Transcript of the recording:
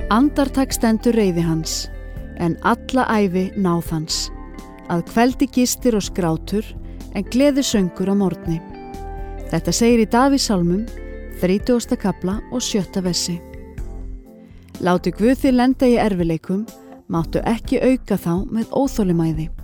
Andartak stendur reiði hans, en alla ævi náð hans. Að kveldi gistir og skrátur, en gleði söngur á morgni. Þetta segir í Davíðssálmum, 30. kafla og 7. versi. Láti Guð þig lenda í erfileikum, máttu ekki auka þá með óþolinmæði.